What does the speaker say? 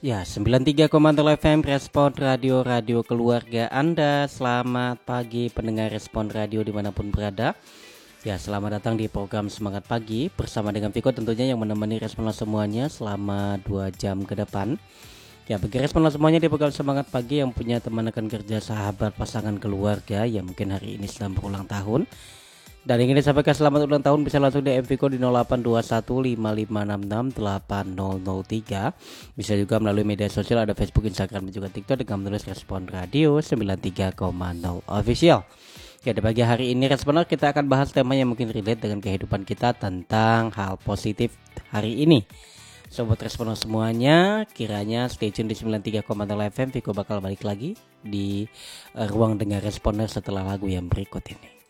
Ya, 93,0 FM Respon Radio Keluarga Anda. Selamat pagi pendengar Respon Radio dimanapun berada. Ya, selamat datang di program Semangat Pagi bersama dengan Viko tentunya yang menemani Respon semuanya selama 2 jam ke depan. Ya, bagi Respon semuanya di program Semangat Pagi yang punya teman rekan kerja, sahabat, pasangan, keluarga yang mungkin hari ini sedang berulang tahun dan ingin disampaikan selamat ulang tahun, bisa langsung DM Viko di 082155668003. Bisa juga melalui media sosial, ada Facebook, Instagram, dan juga TikTok dengan menulis Respon Radio 93,0 Official. Ya, di pagi hari ini Responer kita akan bahas tema yang mungkin relate dengan kehidupan kita tentang hal positif hari ini. Sobat Responer semuanya, kiranya stay tune di 93,0 FM. Viko bakal balik lagi di ruang dengar Responer setelah lagu yang berikut ini.